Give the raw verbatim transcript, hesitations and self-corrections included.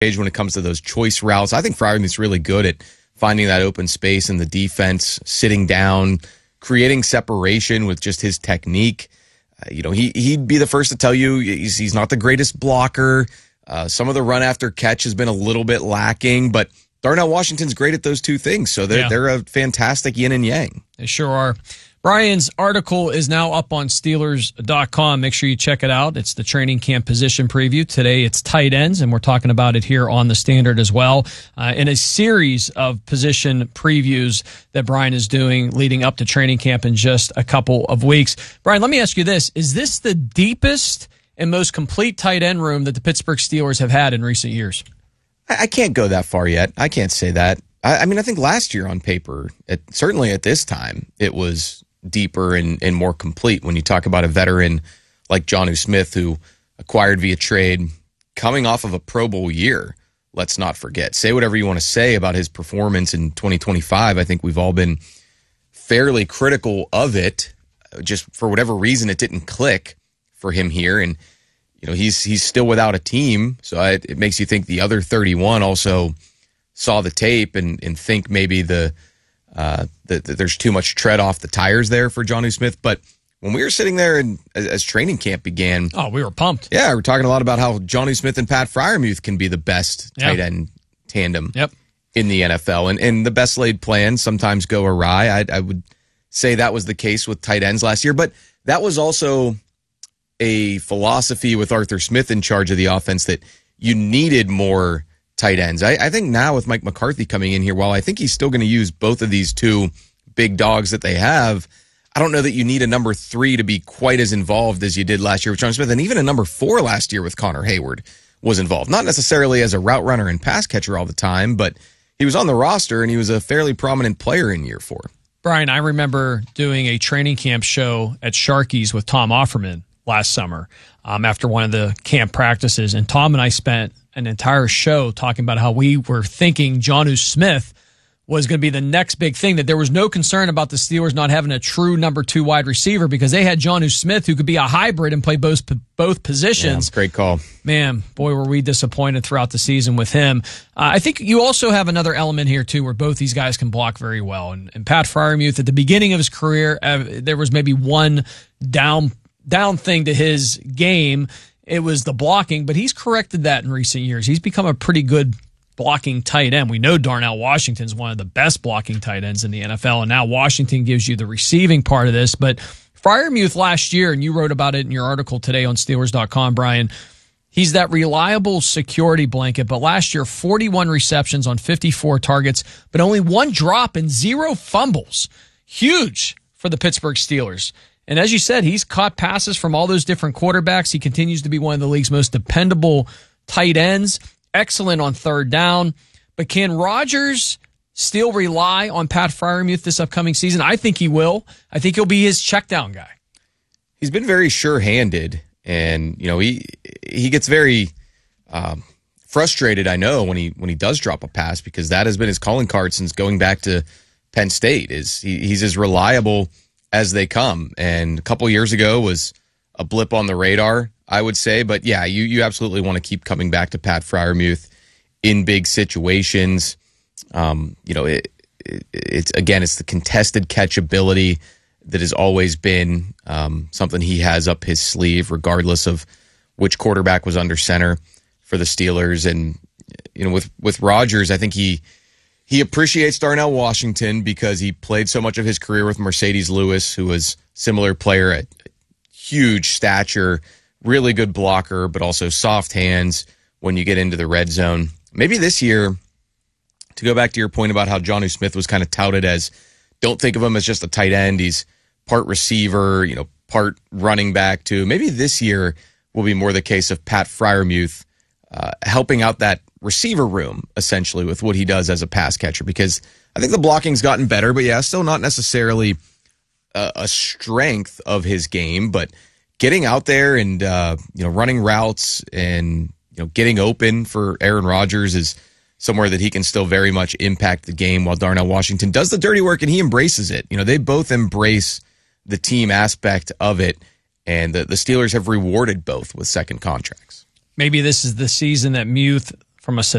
when it comes to those choice routes. I think Freiermuth's really good at finding that open space in the defense, sitting down, creating separation with just his technique. Uh, you know, he, he'd be the first to tell you he's, he's not the greatest blocker. Uh, some of the run after catch has been a little bit lacking, but Darnell Washington's great at those two things. So they're, yeah. they're a fantastic yin and yang. They sure are. Brian's article is now up on Steelers dot com. Make sure you check it out. It's the training camp position preview. Today it's tight ends, and we're talking about it here on the Standard as well. Uh, in a series of position previews that Brian is doing leading up to training camp in just a couple of weeks. Brian, let me ask you this. Is this the deepest and most complete tight end room that the Pittsburgh Steelers have had in recent years? I can't go that far yet. I can't say that. I, I mean, I think last year on paper, it, certainly at this time, it was deeper and, and more complete when you talk about a veteran like Jonnu Smith, who acquired via trade, coming off of a Pro Bowl year. Let's not forget. Say whatever you want to say about his performance in twenty twenty-five. I think we've all been fairly critical of it. Just for whatever reason, it didn't click for him here. And, you know, he's he's still without a team. So I, it makes you think the other thirty-one also saw the tape and, and think maybe the Uh, that the, there's too much tread off the tires there for Jonnu Smith. But when we were sitting there and as, as training camp began, oh, we were pumped. Yeah, we we're talking a lot about how Jonnu Smith and Pat Freiermuth can be the best yep. tight end tandem yep. in the N F L. And, and the best laid plans sometimes go awry. I, I would say that was the case with tight ends last year. But that was also a philosophy with Arthur Smith in charge of the offense that you needed more tight ends. I, I think now with Mike McCarthy coming in here, while I think he's still going to use both of these two big dogs that they have, I don't know that you need a number three to be quite as involved as you did last year with Jonnu Smith, and even a number four last year with Connor Hayward was involved. Not necessarily as a route runner and pass catcher all the time, but he was on the roster and he was a fairly prominent player in year four. Brian, I remember doing a training camp show at Sharky's with Tom Offerman last summer um, after one of the camp practices, and Tom and I spent an entire show talking about how we were thinking Jonnu Smith was going to be the next big thing, that there was no concern about the Steelers not having a true number two wide receiver because they had Jonnu Smith who could be a hybrid and play both both positions. Yeah, great call. Man, boy, were we disappointed throughout the season with him. Uh, I think you also have another element here, too, where both these guys can block very well. And, and Pat Freiermuth, at the beginning of his career, uh, there was maybe one down down thing to his game. It was the blocking, but he's corrected that in recent years. He's become a pretty good blocking tight end. We know Darnell Washington's one of the best blocking tight ends in the N F L, and now Washington gives you the receiving part of this. But Freiermuth last year, and you wrote about it in your article today on Steelers dot com, Brian, he's that reliable security blanket. But last year, forty-one receptions on fifty-four targets, but only one drop and zero fumbles. Huge for the Pittsburgh Steelers. And as you said, he's caught passes from all those different quarterbacks. He continues to be one of the league's most dependable tight ends. Excellent on third down. But can Rodgers still rely on Pat Freiermuth this upcoming season? I think he will. I think he'll be his check down guy. He's been very sure-handed, and you know he he gets very um, frustrated, I know, when he when he does drop a pass, because that has been his calling card since going back to Penn State. Is he, he's as reliable as they come, and a couple years ago was a blip on the radar, I would say. But yeah, you you absolutely want to keep coming back to Pat Freiermuth in big situations. Um, you know, it, it, it's again, it's the contested catch ability that has always been um, something he has up his sleeve, regardless of which quarterback was under center for the Steelers. And you know, with with Rodgers, I think he. He appreciates Darnell Washington because he played so much of his career with Mercedes Lewis, who was a similar player at huge stature, really good blocker, but also soft hands when you get into the red zone. Maybe this year, to go back to your point about how Jonnu Smith was kind of touted as, don't think of him as just a tight end. He's part receiver, you know, part running back too. Maybe this year will be more the case of Pat Freiermuth uh, helping out that receiver room, essentially, with what he does as a pass catcher, because I think the blocking's gotten better, but yeah, still not necessarily a, a strength of his game, but getting out there and, uh, you know, running routes and, you know, getting open for Aaron Rodgers is somewhere that he can still very much impact the game, while Darnell Washington does the dirty work and he embraces it. You know, they both embrace the team aspect of it, and the, the Steelers have rewarded both with second contracts. Maybe this is the season that Muth from a system.